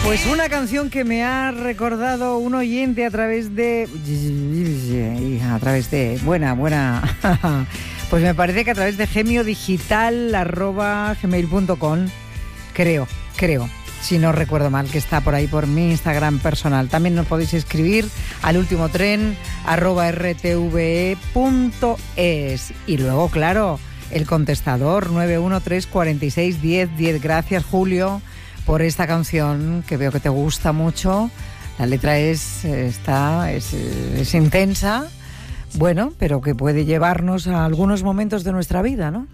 Pues una canción que me ha recordado un oyente a través de... Buena. Pues me parece que a través de gemiodigital@gmail.com, creo, si no recuerdo mal, que está por ahí por mi Instagram personal. También nos podéis escribir al ultimotren@rtve.es. Y luego, claro, el contestador 913461010. Gracias, Julio, por esta canción que veo que te gusta mucho. La letra es intensa, bueno, pero que puede llevarnos a algunos momentos de nuestra vida, ¿no?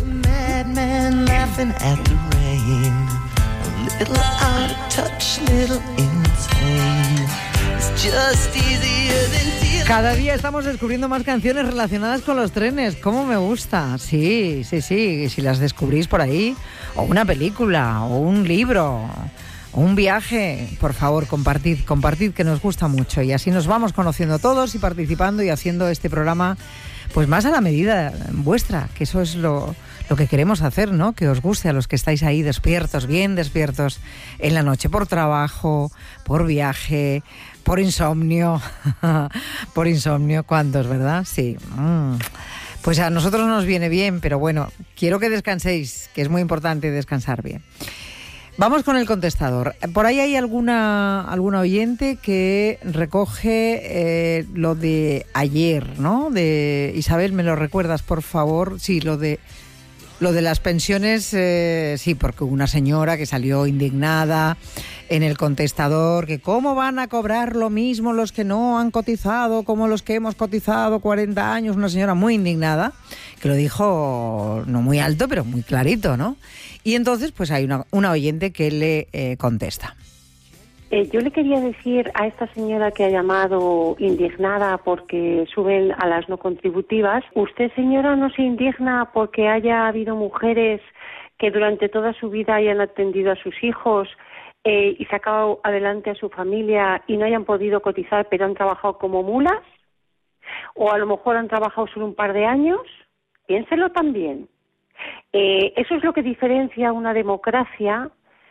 Cada día estamos descubriendo más canciones relacionadas con los trenes. ¿Cómo me gusta? Sí. Si las descubrís por ahí, o una película, o un libro, o un viaje, por favor, compartid, que nos gusta mucho. Y así nos vamos conociendo todos y participando y haciendo este programa pues más a la medida vuestra, que eso es lo que queremos hacer, ¿no? Que os guste a los que estáis ahí despiertos, bien despiertos en la noche, por trabajo, por viaje, por insomnio. Por insomnio, ¿cuántos, verdad? Sí. Pues a nosotros nos viene bien, pero bueno, quiero que descanséis, que es muy importante descansar bien. Vamos con el contestador. Por ahí hay alguna oyente que recoge lo de ayer, ¿no? De Isabel, ¿me lo recuerdas, por favor? Sí, lo de las pensiones, sí, porque hubo una señora que salió indignada en el contestador, que cómo van a cobrar lo mismo los que no han cotizado como los que hemos cotizado 40 años, una señora muy indignada, que lo dijo no muy alto, pero muy clarito, ¿no? Y entonces pues hay una oyente que le contesta. Yo le quería decir a esta señora que ha llamado indignada porque suben a las no contributivas, usted, señora, no se indigna porque haya habido mujeres que durante toda su vida hayan atendido a sus hijos y sacado adelante a su familia y no hayan podido cotizar pero han trabajado como mulas, o a lo mejor han trabajado solo un par de años. Piénselo también. Eso es lo que diferencia una democracia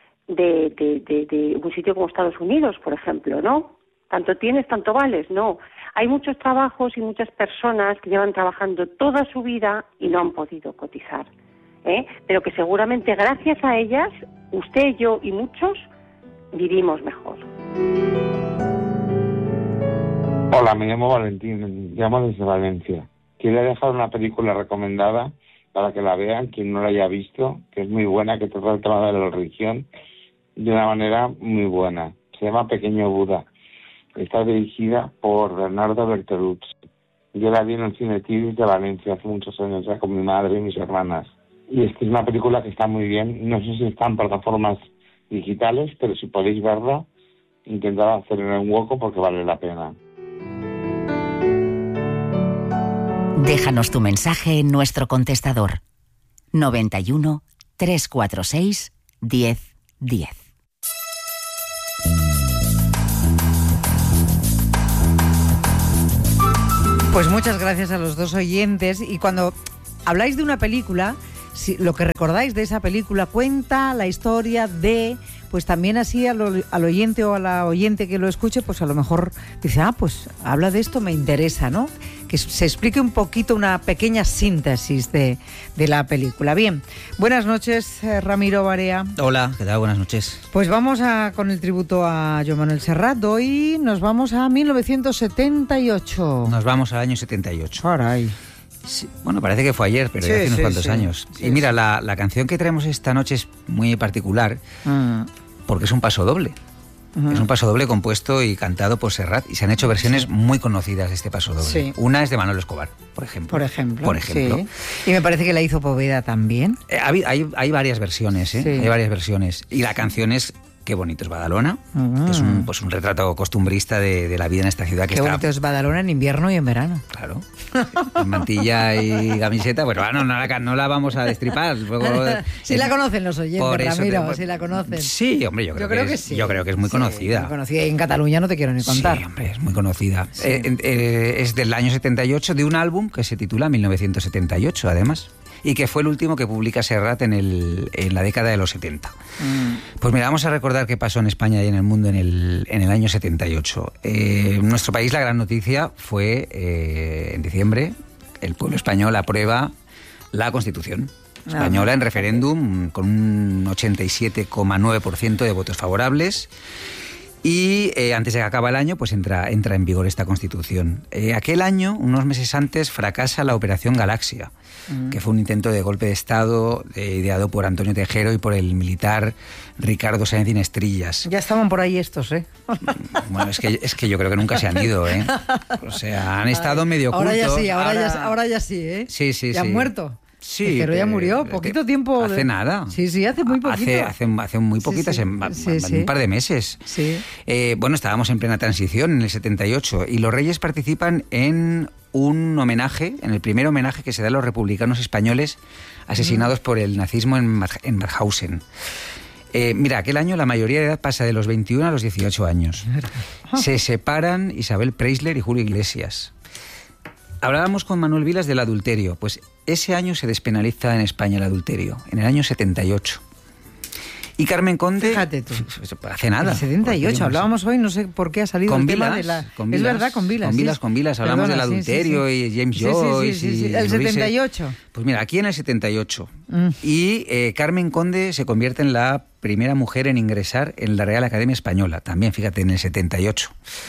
de un sitio como Estados Unidos, por ejemplo, ¿no? Tanto tienes, tanto vales, no. Hay muchos trabajos y muchas personas que llevan trabajando toda su vida y no han podido cotizar, pero que seguramente gracias a ellas, usted, yo y muchos, vivimos mejor. Hola, me llamo Valentín, llamo desde Valencia. Quiero dejar una película recomendada para que la vean, quien no la haya visto, que es muy buena, que trata el tema de la religión de una manera muy buena. Se llama Pequeño Buda. Está dirigida por Bernardo Bertolucci. Yo la vi en el Cine Tiris de Valencia hace muchos años, ya con mi madre y mis hermanas. Y es una película que está muy bien. No sé si está en plataformas digitales, pero si podéis verla, intentad hacerle un hueco porque vale la pena. Déjanos tu mensaje en nuestro contestador 91 346 1010. Pues muchas gracias a los dos oyentes. Y cuando habláis de una película, si lo que recordáis de esa película cuenta la historia de, pues también así al oyente o a la oyente que lo escuche, pues a lo mejor dice, pues habla de esto, me interesa, ¿no? Que se explique un poquito, una pequeña síntesis de la película. Bien, buenas noches, Ramiro Barea. Hola, ¿qué tal? Buenas noches. Pues vamos con el tributo a Joan Manuel Serrat. Hoy nos vamos a 1978. Nos vamos al año 78. Caray. Sí, bueno, parece que fue ayer, pero ya hace unos cuantos años. Sí, y mira, la canción que traemos esta noche es muy particular porque es un paso doble. Es un paso doble compuesto y cantado por Serrat, y se han hecho versiones muy conocidas de este paso doble. Sí. Una es de Manolo Escobar, por ejemplo. Por ejemplo. Sí. Y me parece que la hizo Poveda también. Hay varias versiones, Sí. Hay varias versiones. Y la canción es Qué bonito es Badalona. Es un retrato costumbrista de la vida en esta ciudad. Qué bonito es Badalona en invierno y en verano. Claro. En mantilla y camiseta. Bueno, no la vamos a destripar. Luego, sí la conocen los oyentes, Ramiro, sí la conocen. Sí, hombre, yo creo que sí. Yo creo que es muy conocida. Muy conocida. Y en Cataluña no te quiero ni contar. Sí, hombre, es muy conocida. Sí. Es del año 78, de un álbum que se titula 1978, además. y que fue el último que publica Serrat en la década de los 70. Pues mira, vamos a recordar qué pasó en España y en el mundo en el año 78. En nuestro país la gran noticia fue en diciembre, el pueblo español aprueba la Constitución española en referéndum con un 87,9% de votos favorables. Y antes de que acabe el año, pues entra en vigor esta Constitución. Aquel año, unos meses antes, fracasa la Operación Galaxia, que fue un intento de golpe de Estado ideado por Antonio Tejero y por el militar Ricardo Sáenz Inestrillas. Ya estaban por ahí estos, ¿eh? Bueno, es que yo creo que nunca se han ido, ¿eh? O sea, han estado medio ocultos. Ahora ya sí, ¿eh? Sí. Ya han muerto. Sí, pero ya murió, poquito tiempo. Hace nada. Sí, hace muy poquito. Hace muy poquitas, un par de meses. Sí. Bueno, estábamos en plena transición en el 78 y los Reyes participan en un homenaje, en el primer homenaje que se da a los republicanos españoles asesinados por el nazismo en Mauthausen. Mira, aquel año la mayoría de edad pasa de los 21 a los 18 años. Se separan Isabel Preisler y Julio Iglesias. Hablábamos con Manuel Vilas del adulterio. Pues ese año se despenaliza en España el adulterio, en el año 78. Y Carmen Conde... Fíjate tú. Hace nada. El 78, hablábamos hoy, no sé por qué ha salido con el Vilas, tema de la... con es Vilas, verdad, con Vilas. Con Vilas, hablamos del adulterio y James Joyce. Sí. El 78. Pues mira, aquí en el 78. Y Carmen Conde se convierte en la primera mujer en ingresar en la Real Academia Española, también, fíjate, en el 78.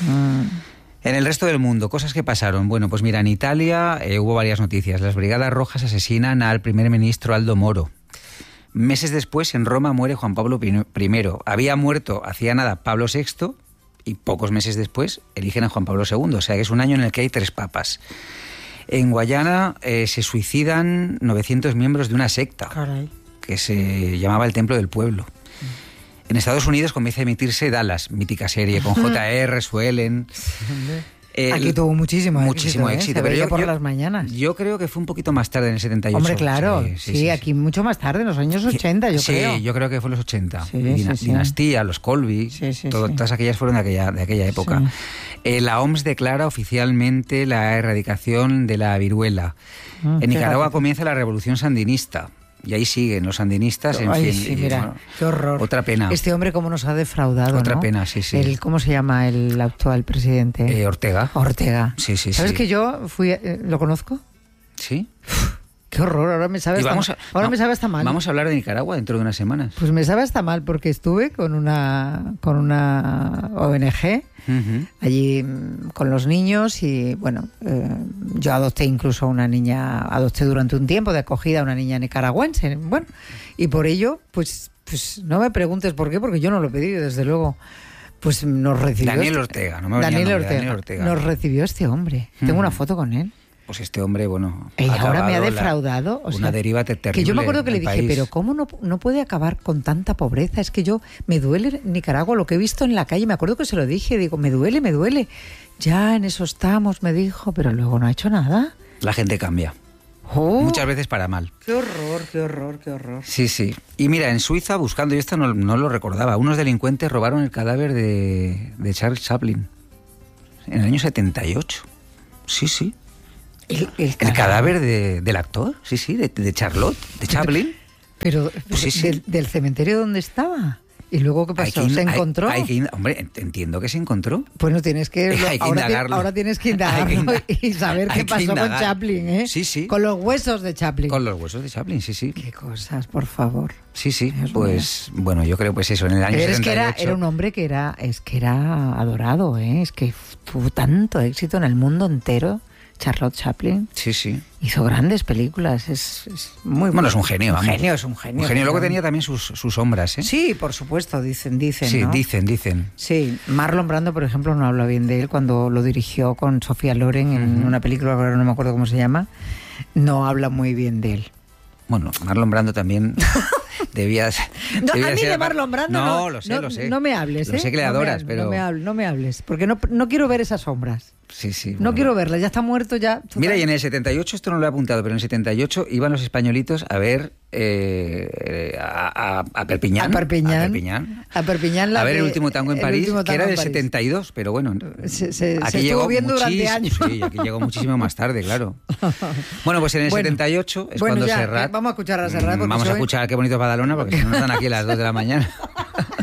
En el resto del mundo, cosas que pasaron. Bueno, pues mira, en Italia hubo varias noticias. Las Brigadas Rojas asesinan al primer ministro Aldo Moro. Meses después, en Roma muere Juan Pablo I. Había muerto hacía nada Pablo VI y pocos meses después eligen a Juan Pablo II. O sea que es un año en el que hay 3 papas. En Guayana se suicidan 900 miembros de una secta. Caray. Que se llamaba el Templo del Pueblo. En Estados Unidos comienza a emitirse Dallas, mítica serie, con J.R. Suelen. Aquí tuvo muchísimo éxito. Pero yo por las mañanas. Yo creo que fue un poquito más tarde, en el 78. Hombre, claro. Sí, aquí mucho más tarde, en los años 80, yo creo. Sí, yo creo que fue en los 80. Sí, Dinastía, los Colby, todas aquellas fueron de aquella época. Sí. La OMS declara oficialmente la erradicación de la viruela. En Nicaragua comienza la revolución sandinista. Y ahí siguen los sandinistas, en fin. Sí, mira, bueno, qué horror. Otra pena. Este hombre cómo nos ha defraudado, Otra ¿no? pena, sí. ¿Cómo se llama el actual presidente? Ortega. Sí. ¿Sabes que yo fui... ¿Lo conozco? Sí. Qué horror, ahora me sabe hasta mal. Vamos a hablar de Nicaragua dentro de unas semanas. Pues me sabe hasta mal porque estuve con una ONG allí con los niños y bueno, yo adopté incluso adopté durante un tiempo de acogida a una niña nicaragüense. Bueno, y por ello, pues no me preguntes por qué, porque yo no lo pedí, desde luego. Pues nos recibió... Daniel Ortega. Nos recibió este hombre. Tengo una foto con él. Pues este hombre, bueno... Y ahora me ha defraudado. Una deriva terrible. Que yo me acuerdo que le dije, país. pero ¿cómo no puede acabar con tanta pobreza? Es que me duele Nicaragua, lo que he visto en la calle. Me acuerdo que se lo dije, digo, me duele. Ya en eso estamos, me dijo, pero luego no ha hecho nada. La gente cambia. Muchas veces para mal. Qué horror. Sí. Y mira, en Suiza, buscando, y esto no lo recordaba, unos delincuentes robaron el cadáver de Charles Chaplin en el año 78. Sí. ¿El cadáver del actor? Sí, de Charlotte, de Chaplin. Pero ¿del cementerio donde estaba? ¿Y luego qué pasó? ¿Se encontró? Hombre, entiendo que se encontró. Pues no tienes que... indagarlo. Ahora tienes que indagarlo y saber qué pasó con Chaplin, ¿eh? Sí. Con los huesos de Chaplin. Con los huesos de Chaplin, sí. Qué cosas, por favor. Sí. Pues, bueno, yo creo pues eso, en el año 78... Es que era un hombre que era adorado, ¿eh? Es que tuvo tanto éxito en el mundo entero. Charlotte Chaplin. Sí. Hizo grandes películas, es muy bueno. Es un genio. Es un genio. Luego tenía también sus sombras, ¿eh? Sí, por supuesto, dicen, sí, ¿no? Dicen. Sí, Marlon Brando, por ejemplo, no habla bien de él cuando lo dirigió con Sofía Loren en una película, ahora no me acuerdo cómo se llama. No habla muy bien de él. Bueno, Marlon Brando también... debía a mí de Marlon Brando no, lo sé. No me hables, Lo sé que le adoras, pero... No me hables, porque no quiero ver esas sombras. Sí. No quiero verla, ya está muerto ya. Total. Mira, y en el 78, esto no lo he apuntado, pero en el 78 iban los españolitos a ver a Perpiñán. A Perpiñán. A ver el último tango en París, que era del 72, pero bueno. Se estuvo viendo durante años. Sí, aquí llegó muchísimo más tarde, claro. Bueno, pues en el 78 es cuando Serrat... Vamos a escuchar a Serrat. Vamos a escuchar Qué bonito es Badalona, porque si no nos dan aquí a las 2 de la mañana.